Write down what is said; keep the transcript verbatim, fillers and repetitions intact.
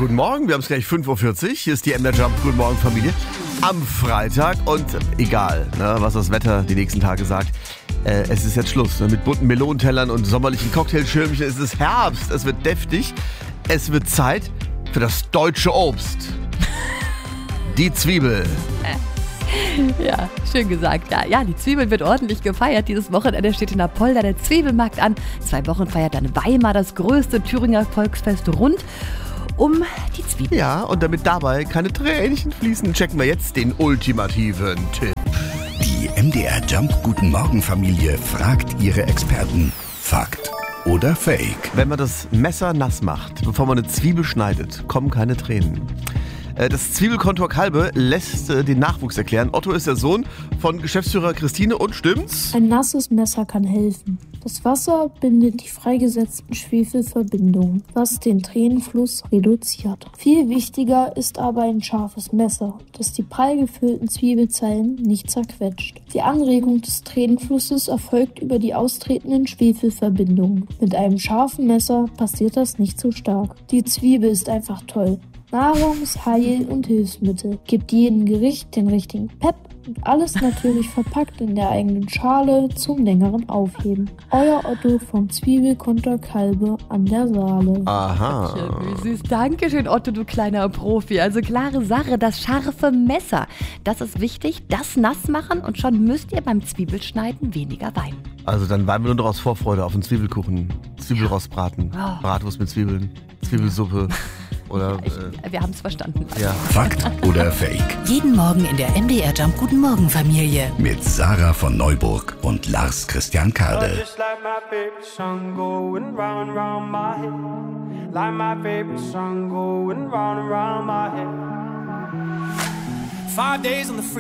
guten Morgen, wir haben es gleich fünf Uhr vierzig. Hier ist die M D R Jump. Guten Morgen, Familie. Am Freitag und egal, ne, was das Wetter die nächsten Tage sagt, äh, es ist jetzt Schluss. Ne, mit bunten Melonentellern und sommerlichen Cocktailschirmchen. Es ist Herbst, es wird deftig. Es wird Zeit für das deutsche Obst. Die Zwiebel. Ja, schön gesagt. Ja, ja, die Zwiebel wird ordentlich gefeiert. Dieses Wochenende steht in Apolda der Zwiebelmarkt an. Zwei Wochen feiert dann Weimar das größte Thüringer Volksfest rund um die Zwiebel. Ja, und damit dabei keine Tränchen fließen, checken wir jetzt den ultimativen Tipp. Die M D R Jump Guten Morgen Familie fragt ihre Experten. Fakt oder Fake? Wenn man das Messer nass macht, bevor man eine Zwiebel schneidet, kommen keine Tränen. Das Zwiebelkontor Kalbe lässt den Nachwuchs erklären. Otto ist der Sohn von Geschäftsführer Christine und stimmt's? Ein nasses Messer kann helfen. Das Wasser bindet die freigesetzten Schwefelverbindungen, was den Tränenfluss reduziert. Viel wichtiger ist aber ein scharfes Messer, das die prall gefüllten Zwiebelzellen nicht zerquetscht. Die Anregung des Tränenflusses erfolgt über die austretenden Schwefelverbindungen. Mit einem scharfen Messer passiert das nicht so stark. Die Zwiebel ist einfach toll. Nahrungs-, Heil- und Hilfsmittel. Gibt jedem Gericht den richtigen Pep und alles natürlich verpackt in der eigenen Schale zum längeren Aufheben. Euer Otto vom Zwiebelkontor Kalbe an der Saale. Aha. Ja, wie süß. Dankeschön, Otto, du kleiner Profi. Also klare Sache, das scharfe Messer. Das ist wichtig, das nass machen und schon müsst ihr beim Zwiebelschneiden weniger weinen. Also dann weinen wir nur noch aus Vorfreude auf den Zwiebelkuchen, Zwiebelrostbraten, Ja. Oh. Bratwurst mit Zwiebeln, Zwiebelsuppe. Oder, Ich, äh, wir haben es verstanden. ja. Fakt oder Fake? Jeden Morgen in der M D R Jump Guten Morgen Familie. Mit Sarah von Neuburg und Lars Christian Kade. Just like my favorite song going round and round my head. Like my favorite song going round and round my head. Five days on the free